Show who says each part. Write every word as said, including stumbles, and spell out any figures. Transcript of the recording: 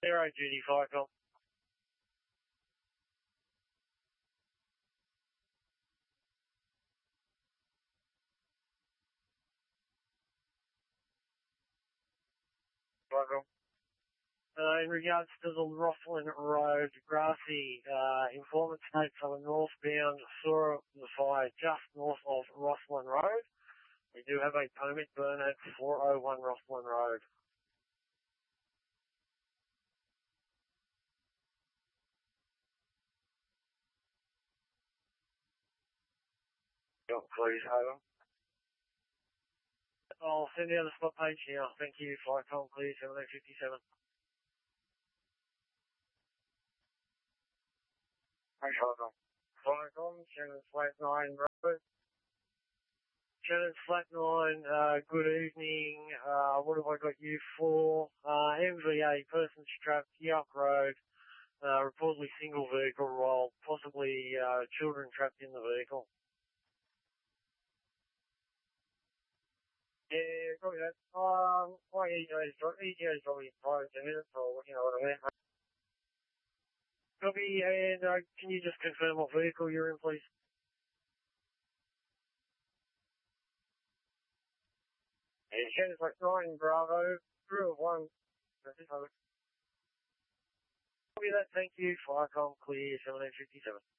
Speaker 1: Zero duty, Firecom. Firecom. Uh, in regards to the Rosslyn Road, Grassy, uh, informant states on the northbound saw the fire just north of Rosslyn Road. We do have a permit burn at four oh one Rosslyn Road. Yep, please, over. I'll send out the spot page now. Thank you, Firecom, clear seven eight five seven. Thanks, Firecom. Firecom, Shannon Flat nine Road. Shannon Flat nine, uh, good evening. Uh, what have I got you for? Uh, M V A, person strapped, Yuck Road, uh, reportedly single vehicle while possibly, uh, children trapped in the vehicle. Yeah, probably that. Um, my E J is, E J is probably five, ten minutes, or, you know what I mean. Copy, and, uh, can you just confirm what vehicle you're in, please? And Shannon's like nine Bravo, crew of one. Copy that, thank you, Firecom, clear, seven eight five seven.